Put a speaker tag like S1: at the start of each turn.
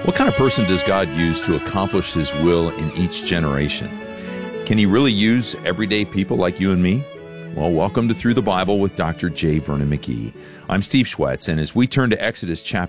S1: What kind of person does God use to accomplish His will in each generation? Can He really use everyday people like you and me? Well, welcome to Through the Bible with Dr. J. Vernon McGee. I'm Steve Schwetz, and as we turn to Exodus chapter